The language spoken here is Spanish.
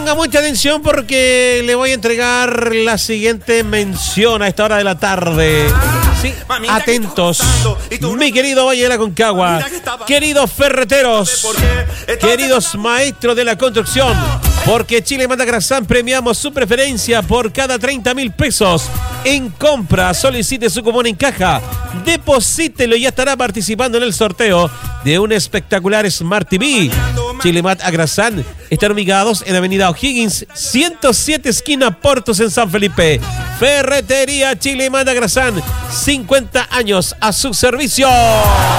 Ponga mucha atención porque le voy a entregar la siguiente mención a esta hora de la tarde. Sí, atentos, mi querido Valle de la Concagua, queridos ferreteros, queridos maestros de la construcción, porque Chile Manda Crasán premiamos su preferencia por cada 30.000 pesos en compra. Solicite su cupón en caja, deposítelo y ya estará participando en el sorteo de un espectacular Smart TV. Chilemat Agrasán están ubicados en Avenida O'Higgins 107 esquina Portos en San Felipe. Ferretería Chilemat Agrasán, 50 años a su servicio.